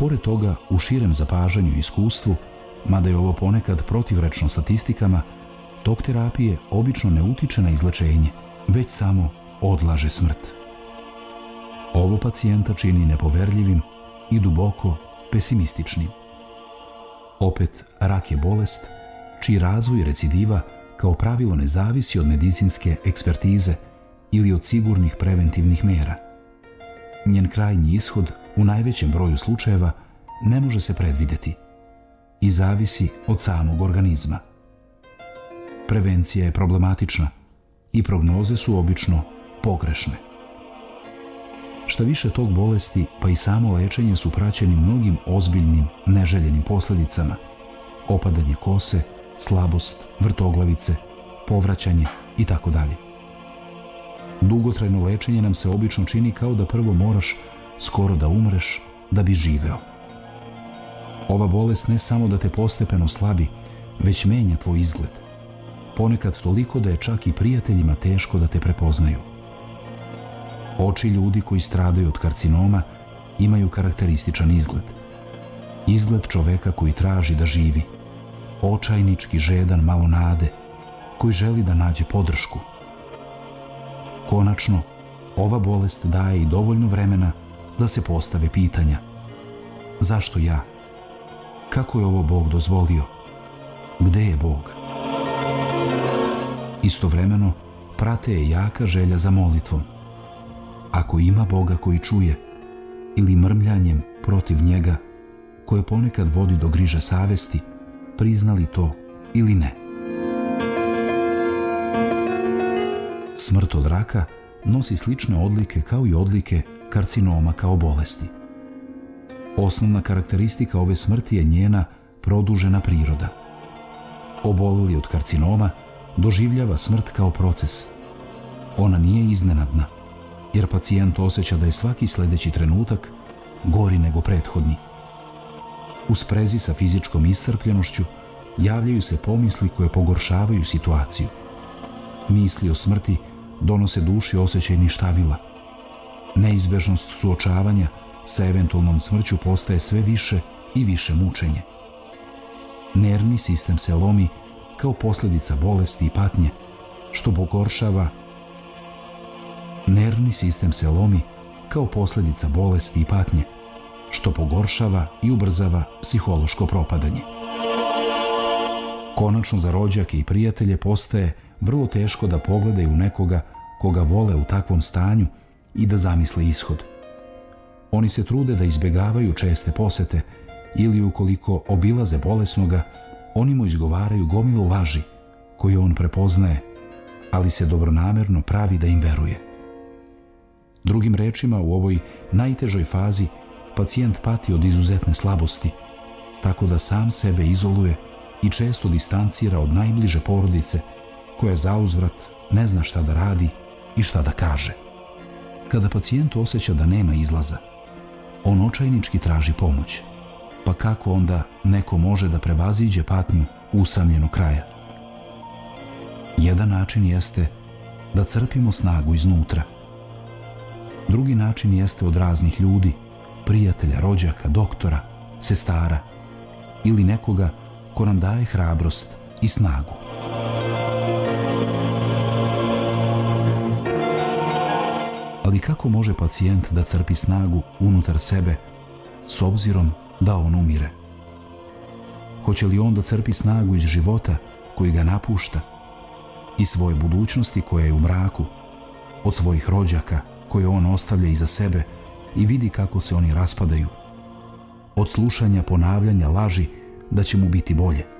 Pored toga, u širem zapažanju i iskustvu, mada je ovo ponekad protivrečno statistikama, tok terapije obično ne utiče na izlečenje, već samo odlaže smrt. Ovo pacijenta čini nepoverljivim i duboko pesimističnim. Opet, rak je bolest čiji razvoj recidiva kao pravilo ne zavisi od medicinske ekspertize ili od sigurnih preventivnih mera. Njen krajnji ishod u najvećem broju slučajeva ne može se predvideti i zavisi od samog organizma. Prevencija je problematična i prognoze su obično pogrešne. Šta više, tog bolesti pa i samo lečenje su praćeni mnogim ozbiljnim, neželjenim posljedicama: opadanje kose, slabost, vrtoglavice, povraćanje itd. Dugotrajno lečenje nam se obično čini kao da prvo moraš skoro da umreš da bi živeo. Ova bolest ne samo da te postepeno slabi, već menja tvoj izgled. Ponekad toliko da je čak i prijateljima teško da te prepoznaju. Oči ljudi koji stradaju od karcinoma imaju karakterističan izgled. Izgled čoveka koji traži da živi, očajnički žedan malo nade, koji želi da nađe podršku. Konačno, ova bolest daje i dovoljno vremena da se postave pitanja: zašto ja? Kako je ovo Bog dozvolio? Gde je Bog? Istovremeno, prate je jaka želja za molitvom. Ako ima Boga koji čuje, ili mrmljanjem protiv njega, koje ponekad vodi do griže savesti, priznali to ili ne. Smrt od raka nosi slične odlike kao i odlike karcinoma kao bolesti. Osnovna karakteristika ove smrti je njena produžena priroda. Oboleli od karcinoma doživljava smrt kao proces. Ona nije iznenadna, jer pacijent osjeća da je svaki sljedeći trenutak gori nego prethodni. U sprezi sa fizičkom iscrpljenošću javljaju se pomisli koje pogoršavaju situaciju. Misli o smrti donose duši osjećaj ništavila. Neizbežnost suočavanja sa eventualnom smrću postaje sve više i više mučenje. Nervni sistem se lomi kao posljedica bolesti i patnje, što pogoršava i ubrzava psihološko propadanje. Konačno, za rođake i prijatelje postaje vrlo teško da pogledaju nekoga koga vole u takvom stanju i da zamisle ishod. Oni se trude da izbjegavaju česte posete ili, ukoliko obilaze bolesnoga, oni mu izgovaraju gomilu laži koju on prepoznaje, ali se dobronamerno pravi da im veruje. Drugim rečima, u ovoj najtežoj fazi pacijent pati od izuzetne slabosti, tako da sam sebe izoluje i često distancira od najbliže porodice, koja zauzvrat ne zna šta da radi i šta da kaže. Kada pacijent osjeća da nema izlaza, on očajnički traži pomoć. Pa kako onda neko može da prevaziđe patnju usamljenog kraja? Jedan način jeste da crpimo snagu iznutra. Drugi način jeste od raznih ljudi, prijatelja, rođaka, doktora, sestara ili nekoga ko nam daje hrabrost i snagu. Ali kako može pacijent da crpi snagu unutar sebe s obzirom da on umire? Hoće li on da crpi snagu iz života koji ga napušta, iz svoje budućnosti koja je u mraku, od svojih rođaka koje on ostavlja iza sebe i vidi kako se oni raspadaju, od slušanja ponavljanja laži da će mu biti bolje?